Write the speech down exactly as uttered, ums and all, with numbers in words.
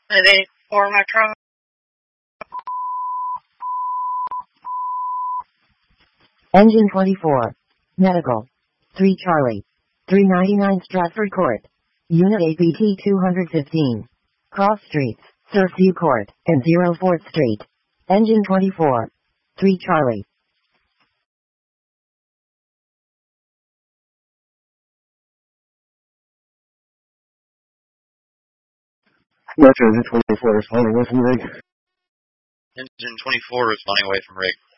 Is it for Metro? Engine twenty-four. Medical. three Charlie. three ninety-nine Stratford Court. Unit A P T two fifteen. Cross Streets, Surfview Court, and oh fourth Street. Engine twenty-four. three Charlie. Metro twenty-four responding away from rig. Engine twenty-four responding away from rig.